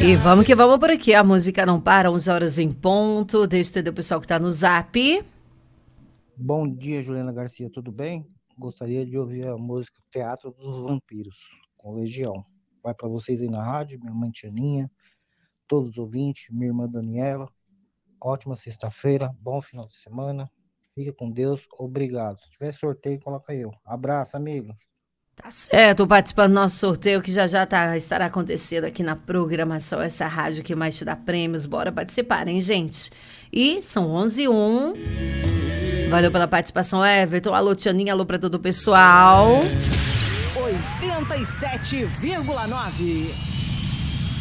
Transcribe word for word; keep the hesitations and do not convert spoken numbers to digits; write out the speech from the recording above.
E vamos que vamos por aqui. A música não para, onze horas em ponto. Deixa eu entender o pessoal que tá no zap. Bom dia, Juliana Garcia, tudo bem? Gostaria de ouvir a música Teatro dos Vampiros, com Legião. Vai para vocês aí na rádio, minha mãe Tianinha, todos os ouvintes, minha irmã Daniela. Ótima sexta-feira, bom final de semana. Fica com Deus, obrigado. Se tiver sorteio, coloca eu. Abraço, amigo. Tá certo, participando do nosso sorteio que já já tá, estará acontecendo aqui na programação, essa rádio que mais te dá prêmios. Bora participar, hein, gente? E são onze e um. Valeu pela participação, Everton. Alô, Tianinha, alô pra todo o pessoal. oitenta e sete vírgula nove